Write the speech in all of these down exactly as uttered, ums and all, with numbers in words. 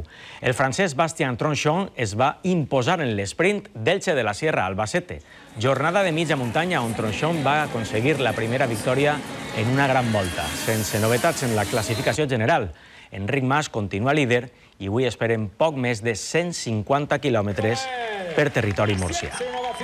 neu. El francès Bastien Tronchon es va imposar en l'esprint d'Elche de la Sierra a Albacete. Jornada de mitja muntanya on Tronchon va aconseguir la primera victòria en una gran volta, sense novetats en la classificació general. Enric Mas continua líder i avui esperem poc més de cent cinquanta quilòmetres per territori murcià.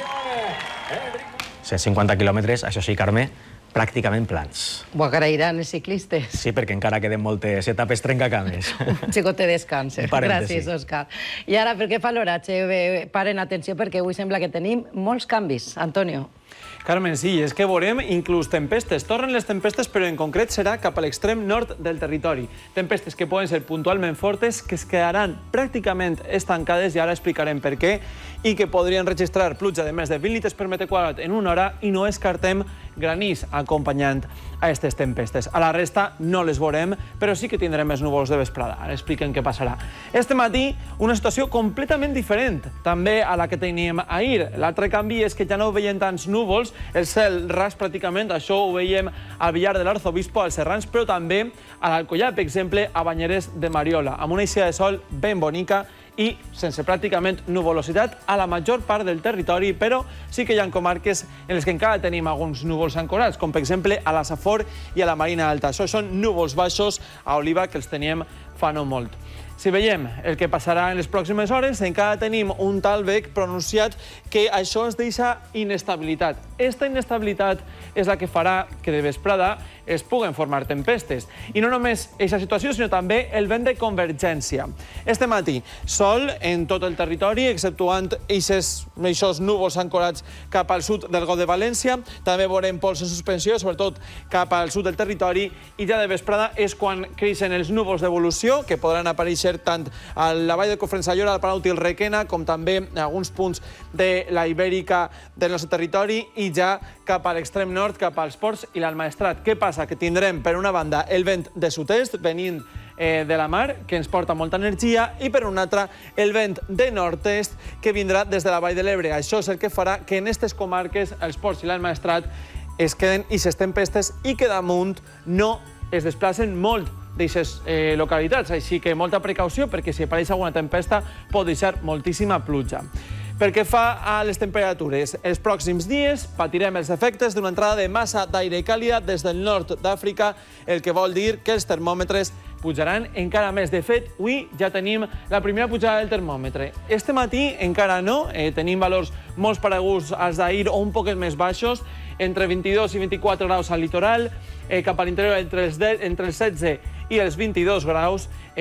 cent cinquanta quilòmetres, això sí, Carme, pràcticament plans. Ho agrairan els ciclistes. Sí, perquè encara queden moltes etapes trencacames. Un xicot de descans. Gràcies, Òscar. I ara, per què fa l'oratge? Paren atenció, perquè avui sembla que tenim molts canvis. Antonio. Carmen, sí, és que veurem inclús tempestes. Tornen les tempestes, però en concret serà cap a l'extrem nord del territori. Tempestes que poden ser puntualment fortes, que es quedaran pràcticament estancades, i ara explicarem per què, i que podrien registrar pluja de més de vint litres per metre quadrat en una hora, i no descartem granís acompanyant a aquestes tempestes. A la resta no les veurem, però sí que tindrem més núvols de vesprada. Ara expliquen què passarà. Este matí, una situació completament diferent, també a la que teníem ahir. L'altre canvi és que ja no veiem tants núvols, el cel ras pràcticament, això ho veiem al Villar de l'Arzobispo, als Serrans, però també a l'Alcoià, per exemple, a Banyeres de Mariola, amb una eixida de sol ben bonica i sense pràcticament nuvolositat a la major part del territori, però sí que hi ha comarques en les que encara tenim alguns núvols ancorats, com per exemple a la Safor i a la Marina Alta. Això són núvols baixos a Oliva, que els teníem fa no molt. Si veiem el que passarà en les pròximes hores, encara tenim un talvec pronunciat que això ens deixa inestabilitat. Esta inestabilitat és la que farà que de vesprada es puguen formar tempestes. I no només aquesta situació, sinó també el vent de convergència. Este matí, sol en tot el territori, exceptuant aquests núvols ancorats cap al sud del Golf de València. També veurem pols en suspensió, sobretot cap al sud del territori, i ja de vesprada és quan creixen els núvols d'evolució, que podran aparèixer tant a la vall de Cofrensallora, al Palau til Requena, com també a alguns punts de la Ibèrica del nostre territori, i ja cap a l'extrem nord, cap als Ports i l'Almaestrat. Què passa? Que tindrem, per una banda, el vent de sud-est, venint eh, de la mar, que ens porta molta energia, i per una altra, el vent de nord-est, que vindrà des de la vall de l'Ebre. Això és el que farà que en aquestes comarques, els Ports i l'Almaestrat, es queden aquestes tempestes i que damunt no es desplacen molt d'aquestes eh, localitats. Així que molta precaució, perquè si apareix alguna tempesta pot deixar moltíssima pluja. Pel que fa a les temperatures, els pròxims dies patirem els efectes d'una entrada de massa d'aire càlida des del nord d'Àfrica, el que vol dir que els termòmetres pujaran encara més. De fet, avui ja tenim la primera pujada del termòmetre. Este matí encara no, eh, tenim valors molt pareguts als d'ahir o un poquet més baixos, entre vint-i-dos i vint-i-quatre graus al litoral, eh, cap a l'interior entre els, entre els setze i els vint-i-dos graus,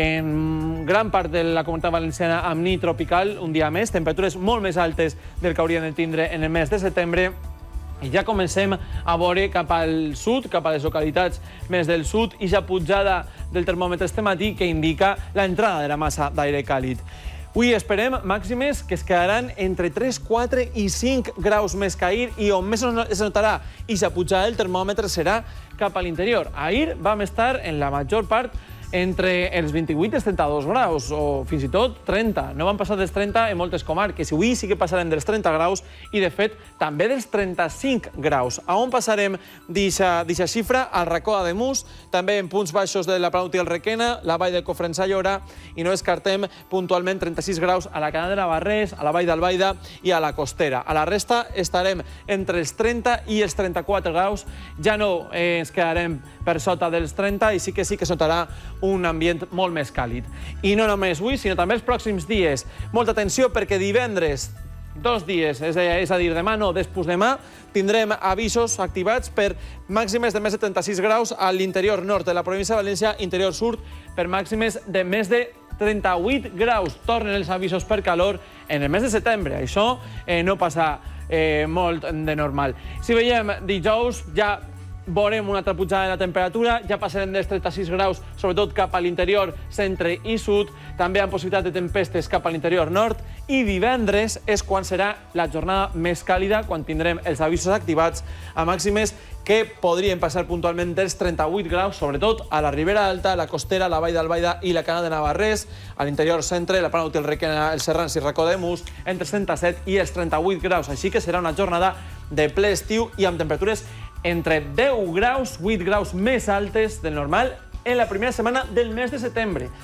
en gran part de la comunitat valenciana amb nit tropical, un dia més, temperatures molt més altes del que haurien de tindre en el mes de setembre, i ja comencem a veure cap al sud, cap a les localitats més del sud, i ja pujada del termòmetre este matí que indica l'entrada de la massa d'aire càlid. Avui esperem màximes que es quedaran entre tres, quatre i cinc graus més que ahir, i on més es notarà i la pujada del termòmetre serà cap a l'interior. Ahir vam estar en la major part entre els vint-i-vuit i els trenta-dos graus, o fins i tot trenta. No van passar dels trenta en moltes comarques. Avui sí que passarem dels trenta graus i, de fet, també dels trenta-cinc graus. A on passarem d'aquesta xifra? Al racó d'Ademús, també en punts baixos de la Palau til Requena, la vall de Cofrensallora, i no descartem puntualment trenta-sis graus a la Cana de Navarrés, a la vall d'Albaida i a la Costera. A la resta estarem entre els trenta i els trenta-quatre graus. Ja no eh, ens quedarem per sota dels trenta, i sí que sí que es notarà un ambient molt més càlid. I no només avui, sinó també els pròxims dies. Molta atenció, perquè divendres, dos dies, és a, és a dir, demà no, després demà, tindrem avisos activats per màximes de més de trenta-sis graus a l'interior nord de la província de València, interior sud, per màximes de més de trenta-vuit graus. Tornen els avisos per calor en el mes de setembre. Això eh, no passa eh, molt de normal. Si veiem dijous, ja veurem una altra pujada de la temperatura, ja passarem dels trenta-sis graus, sobretot cap a l'interior, centre i sud, també amb possibilitat de tempestes cap a l'interior nord, i divendres és quan serà la jornada més càlida, quan tindrem els avisos activats a màximes que podrien passar puntualment dels trenta-vuit graus, sobretot a la Ribera Alta, la Costera, la Vall d'Albaida i la Cana de Navarrés, a l'interior centre, la Palau til Requena, els Serrans i Racó d'Ademús, entre els trenta-set i els trenta-vuit graus. Així que serà una jornada de ple estiu i amb temperatures entre deu graus, vuit graus més altes del normal en la primera setmana del mes de setembre.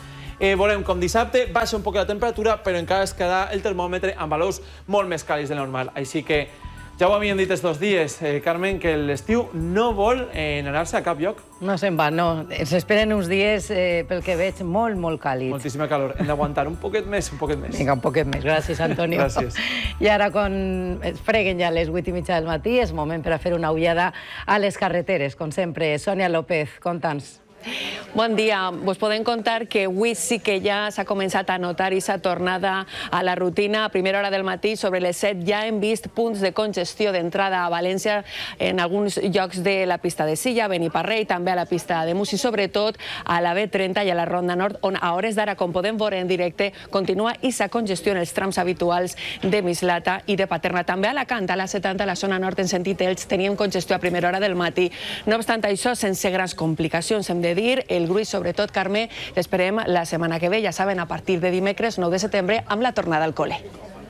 Eh, veurem com dissabte baixa un poc la temperatura, però encara es quedarà el termòmetre amb valors molt més càlids de normal. Així que ja ho havíem dit estos dies, eh, Carmen, que l'estiu no vol eh, anar-se a cap lloc. No se'n va, no. S'esperen uns dies, eh, pel que veig, molt, molt càlids. Moltíssima calor. Hem d'aguantar un poquet més, un poquet més. Vinga, un poquet més. Gràcies, Antonio. Gràcies. I ara, quan es freguen ja les vuit i mitja del matí, és moment per a fer una ullada a les carreteres. Com sempre, Sònia López, conta'ns. Bon dia. Vos podem contar que avui sí que ja s'ha començat a notar aquesta tornada a la rutina. A primera hora del matí, sobre les set, ja hem vist punts de congestió d'entrada a València en alguns llocs de la pista de Silla, Beniparrell, també a la pista de Mus i sobretot a la B trenta i a la Ronda Nord, on a hores d'ara, com podem veure en directe, continua aquesta congestió en els trams habituals de Mislata i de Paterna. També a Alacant, a la setanta, a la zona nord, en sentit Elx, teníem congestió a primera hora del matí. No obstant això, sense grans complicacions, hem de dir, el gruix, sobretot, Carme, l'esperem la setmana que ve, ja saben, a partir de dimecres nou de setembre, amb la tornada al col·le.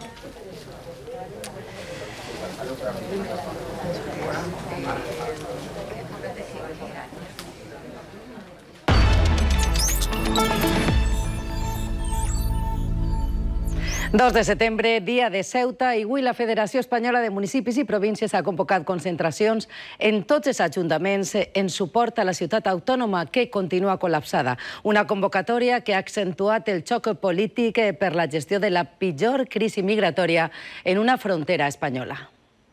dos de setembre, dia de Ceuta, i avui la Federació Espanyola de Municipis i Províncies ha convocat concentracions en tots els ajuntaments en suport a la ciutat autònoma que continua col·lapsada. Una convocatòria que ha accentuat el xoc polític per la gestió de la pitjor crisi migratòria en una frontera espanyola.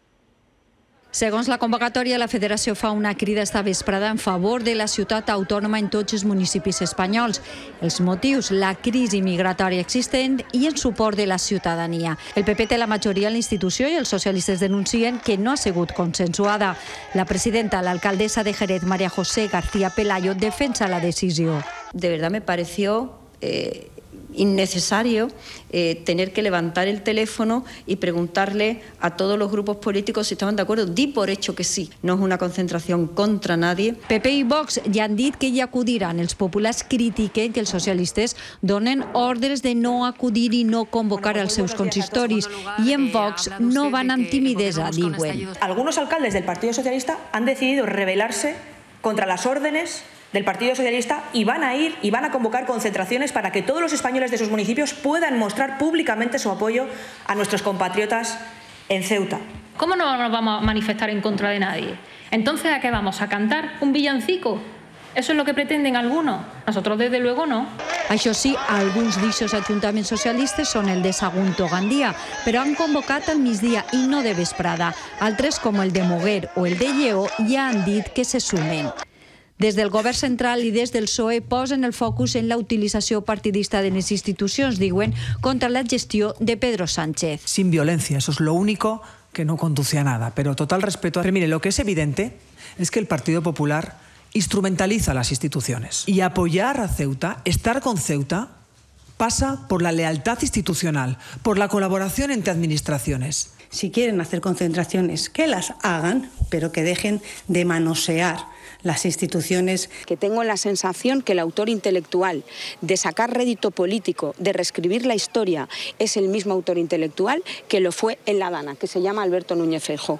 Segons la convocatòria, la Federació fa una crida esta vesprada en favor de la ciutat autònoma en tots els municipis espanyols. Els motius, la crisi migratòria existent i en suport de la ciutadania. El P P té la majoria a la institució i els socialistes denuncien que no ha sigut consensuada. La presidenta, l'alcaldessa de Jerez, María José García Pelayo, defensa la decisió. De verdad me pareció eh, innecesario eh, tener que levantar el teléfono y preguntarle a todos los grupos políticos si estaban de acuerdo. Di por hecho que sí. No es una concentración contra nadie. P P i Vox ja han dit que hi acudiran. Els populars critiquen que els socialistes donen ordres de no acudir i no convocar als seus consistoris. I en Vox no van amb timidesa, diuen. Algunos alcaldes del Partido Socialista han decidido rebelarse contra las órdenes del Partido Socialista y van a ir y van a convocar concentraciones para que todos los españoles de sus municipios puedan mostrar públicamente su apoyo a nuestros compatriotas en Ceuta. ¿Cómo no nos vamos a manifestar en contra de nadie? Entonces, ¿a qué vamos? ¿A cantar un villancico? ¿Eso es lo que pretenden algunos? Nosotros, desde luego, no. Això sí, alguns d'aixòs ajuntaments socialistes són el de Sagunto o Gandia, però han convocat al migdia i no de vesprada. Altres, com el de Moguer o el de Lleó, ja han dit que se sumen. Des del govern central i des del P S O E posen el focus en la utilització partidista de les institucions, diuen, contra la gestió de Pedro Sánchez. Sin violencia, eso es lo único que no conduce a nada. Pero total respeto. Pero mire, lo que es evidente es que el Partido Popular instrumentaliza las instituciones. Y apoyar a Ceuta, estar con Ceuta, pasa por la lealtad institucional, por la colaboración entre administraciones. Si quieren hacer concentraciones, que las hagan, pero que dejen de manosear las instituciones. Que tengo la sensación que el autor intelectual de sacar rédito político, de reescribir la historia, es el mismo autor intelectual que lo fue en La Dana, que se llama Alberto Núñez Feijóo.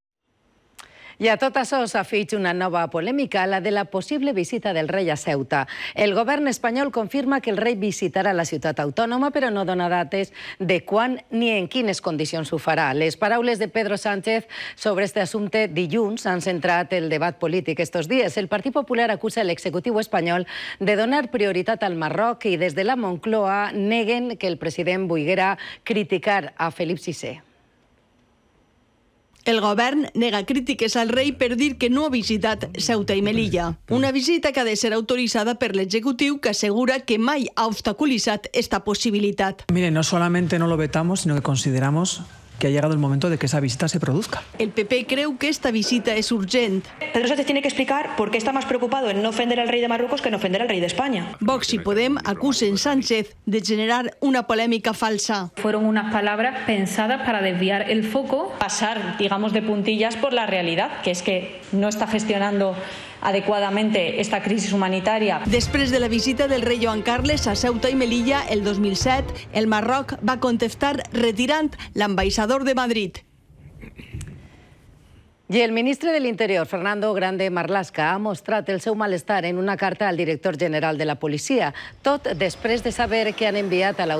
I a tot això s'afig una nova polèmica, la de la possible visita del rei a Ceuta. El govern espanyol confirma que el rei visitarà la ciutat autònoma, però no dona dates de quan ni en quines condicions ho farà. Les paraules de Pedro Sánchez sobre este assumpte dilluns han centrat el debat polític estos dies. El Partit Popular acusa l'executiu espanyol de donar prioritat al Marroc i des de la Moncloa neguen que el president volguera criticar a Felip sisè. El govern nega crítiques al rei per dir que no ha visitat Ceuta i Melilla. Una visita que ha de ser autoritzada per l'executiu, que assegura que mai ha obstaculitzat esta possibilitat. Mire, no solamente no lo vetamos, sino que consideramos que ha llegado el momento de que esa visita se produzca. El P P creu que esta visita es urgent. Pedro Sánchez tiene que explicar por qué está más preocupado en no ofender al rey de Marruecos que en ofender al rey de España. Vox y Podem acusen Sánchez de generar una polémica falsa. Fueron unas palabras pensadas para desviar el foco, pasar, digamos, de puntillas por la realidad, que es que no está gestionando adequadamente esta crisis humanitaria. Després de la visita del rei Joan Carles a Ceuta i Melilla el dos mil set, el Marroc va contestar retirant l'ambaixador de Madrid. I el ministre de l'Interior, Fernando Grande Marlaska, ha mostrat el seu malestar en una carta al director general de la policia, tot després de saber que han enviat a la